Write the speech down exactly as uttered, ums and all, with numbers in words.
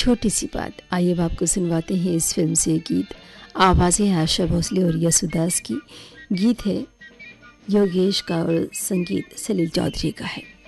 छोटी सी बात। आइए अब आपको सुनवाते हैं इस फिल्म से गीत। आवाज़ें आशा भोसले और यसुदास की, गीत है योगेश का और संगीत सलील चौधरी का है।